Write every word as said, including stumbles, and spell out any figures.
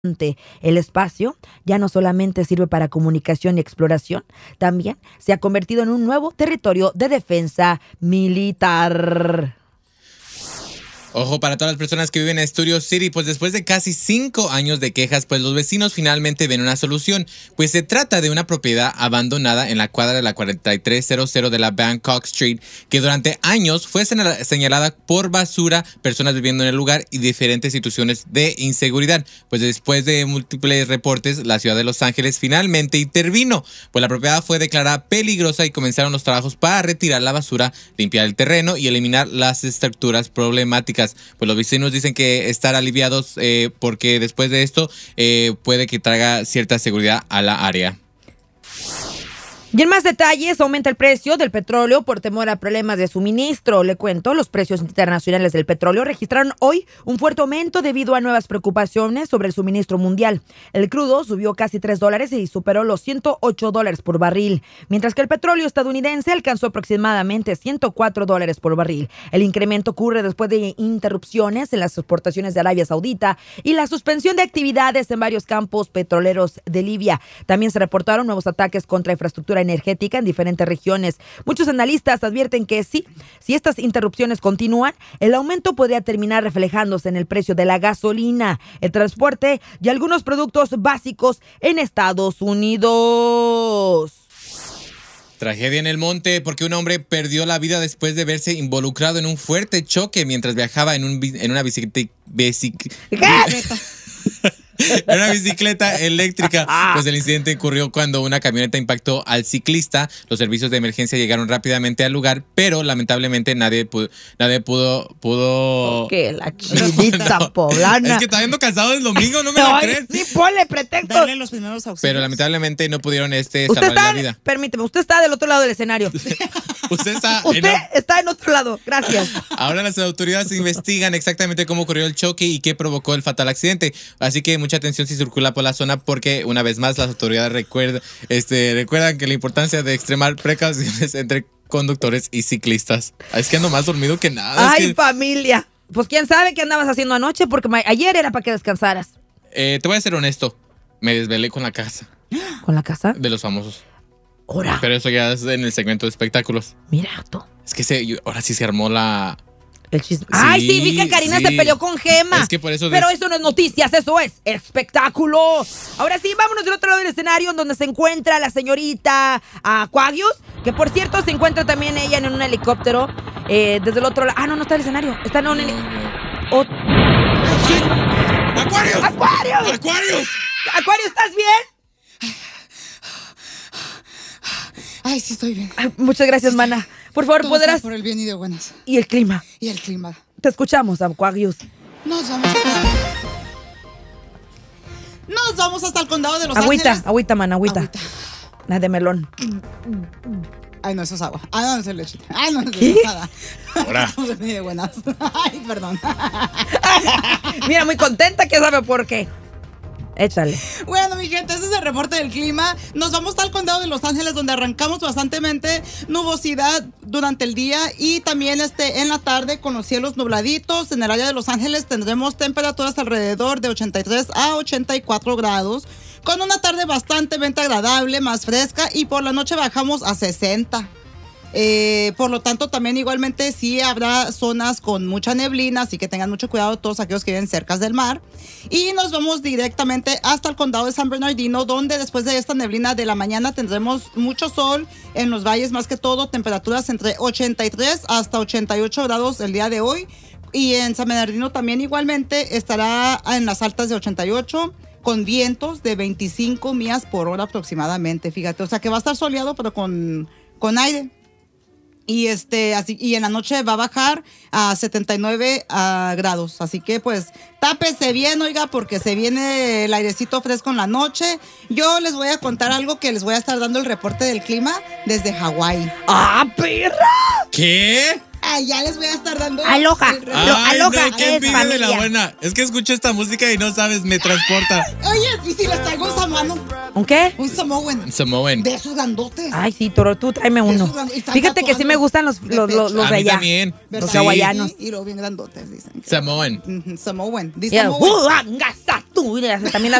El espacio ya no solamente sirve para comunicación y exploración, también se ha convertido en un nuevo territorio de defensa militar. Ojo para todas las personas que viven en Studio City, pues después de casi cinco años de quejas, pues los vecinos finalmente ven una solución. Pues se trata de una propiedad abandonada en la cuadra de la cuarenta y tres cero de la Bangkok Street, que durante años fue señalada por basura, personas viviendo en el lugar y diferentes situaciones de inseguridad. Pues después de múltiples reportes, la ciudad de Los Ángeles finalmente intervino. Pues la propiedad fue declarada peligrosa y comenzaron los trabajos para retirar la basura, limpiar el terreno y eliminar las estructuras problemáticas. Pues los vecinos dicen que estar aliviados eh, porque después de esto eh, puede que traiga cierta seguridad a la área. Y en más detalles, aumenta el precio del petróleo por temor a problemas de suministro. Le cuento, los precios internacionales del petróleo registraron hoy un fuerte aumento debido a nuevas preocupaciones sobre el suministro mundial. El crudo subió casi tres dólares y superó los ciento ocho dólares por barril, mientras que el petróleo estadounidense alcanzó aproximadamente ciento cuatro dólares por barril. El incremento ocurre después de interrupciones en las exportaciones de Arabia Saudita y la suspensión de actividades en varios campos petroleros de Libia. También se reportaron nuevos ataques contra infraestructura energética en diferentes regiones. Muchos analistas advierten que sí, si estas interrupciones continúan, el aumento podría terminar reflejándose en el precio de la gasolina, el transporte y algunos productos básicos en Estados Unidos. Tragedia en el monte porque un hombre perdió la vida después de verse involucrado en un fuerte choque mientras viajaba en, un, en una bicicleta. Bicic, En una bicicleta eléctrica. Pues el incidente ocurrió cuando una camioneta impactó al ciclista. Los servicios de emergencia llegaron rápidamente al lugar, pero lamentablemente nadie pudo, nadie pudo, pudo. ¿Qué? La chinita no, poblana. Es que está ando cansado del domingo, no me lo crees. Sí, ponle pretexto. Dale los primeros auxilios. Pero lamentablemente no pudieron este usted salvar está, la vida. Permíteme, usted está del otro lado del escenario. Usted está. Usted en, está en otro lado. Gracias. Ahora las autoridades investigan exactamente cómo ocurrió el choque y qué provocó el fatal accidente. Así que mucha atención si circula por la zona porque una vez más las autoridades recuerdan, este, recuerdan que la importancia de extremar precauciones entre conductores y ciclistas. Es que ando más dormido que nada. Ay, es que, familia. Pues quién sabe qué andabas haciendo anoche porque ayer era para que descansaras. Eh, te voy a ser honesto. Me desvelé con la casa. ¿Con la casa? De los famosos. Ahora. Pero eso ya es en el segmento de espectáculos. Mira, tú. Es que se, ahora sí se armó la... El chisme. Sí, Ay, sí, vi que Karina sí. se peleó con Gema. Es que por eso... Pero des... eso no es noticias, eso es espectáculo. Ahora sí, vámonos del otro lado del escenario, en donde se encuentra la señorita Aquarius, que por cierto se encuentra también ella en un helicóptero. Eh, desde el otro lado. Ah, no, no está el escenario. Está en un helicóptero. Oh. ¡Aquarius! ¡Aquarius! ¡Aquarius! ¡Aquarius, ¿estás bien? Ay, sí estoy bien. Ay, muchas gracias, sí, mana. Por favor, todo podrás... por el bien y de buenas. Y el clima. Y el clima. Te escuchamos, Aquarius. Nos vamos hasta... Nos vamos hasta el condado de Los agüita, Ángeles. Agüita, mana, agüita. Agüita. Nada de melón. Ay, no, eso es agua. Ah, no, eso es leche. Ay, no, eso es nada. Ahora. Estamos en medio de buenas. Ay, perdón. Mira, muy contenta, que sabe por qué. Échale. Bueno, mi gente, ese es el reporte del clima. Nos vamos al condado de Los Ángeles, donde arrancamos bastantemente nubosidad durante el día y también este, en la tarde con los cielos nubladitos. En el área de Los Ángeles tendremos temperaturas alrededor de ochenta y tres a ochenta y cuatro grados, con una tarde bastante agradable, más fresca, y por la noche bajamos a sesenta. Eh, por lo tanto, también igualmente sí habrá zonas con mucha neblina, así que tengan mucho cuidado todos aquellos que viven cerca del mar. Y nos vamos directamente hasta el condado de San Bernardino, donde después de esta neblina de la mañana tendremos mucho sol en los valles, más que todo temperaturas entre ochenta y tres hasta ochenta y ocho grados el día de hoy. Y en San Bernardino también igualmente estará en las altas de ochenta y ocho, con vientos de veinticinco millas por hora aproximadamente, fíjate. O sea que va a estar soleado, pero con, con aire. Y este así y en la noche va a bajar a setenta y nueve uh, grados. Así que pues tápese bien, oiga, porque se viene el airecito fresco en la noche. Yo les voy a contar algo que les voy a estar dando el reporte del clima desde Hawái. ¡Ah, perra! ¿Qué? allá les voy a estar dando. Aloha. el- Lo- Ay, aloha no, qué es envidia de la familia. buena. Es que escucho esta música y no sabes, me transporta. Oye, y si les traigo un samoano, ¿Un qué? un samoan. Samoan. De esos grandotes. Ay, sí, Toro, tú tráeme uno. esos grandes- y están Fíjate que sí me tatuados gustan los, de los, los, pecho. los A de mí allá. también. ¿Verdad? Los hawaianos. Sí, y luego bien grandotes, dicen. Samoan. Ujú, Samoan. Di Y el, Samoan. "Uh, angasa tú", y también las